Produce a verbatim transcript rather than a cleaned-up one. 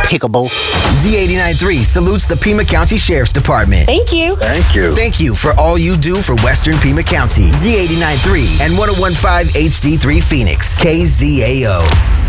despicable. Z eighty-nine point three salutes the Pima County Sheriff's Department. Thank you. Thank you. Thank you for all you do for Western Pima County. Z eighty-nine point three and one oh one point five H D three Phoenix. K Z A O.